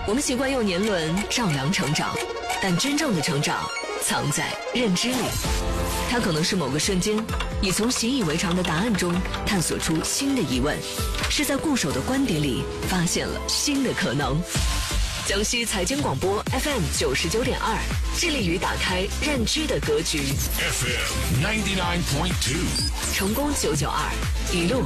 我们习惯用年轮丈量成长，但真正的成长藏在认知里。它可能是某个瞬间，你从习以为常的答案中探索出新的疑问，是在固守的观点里发现了新的可能。江西财经广播 FM 99.2，致力于打开认知的格局。 FM 99.2， 成功992，一路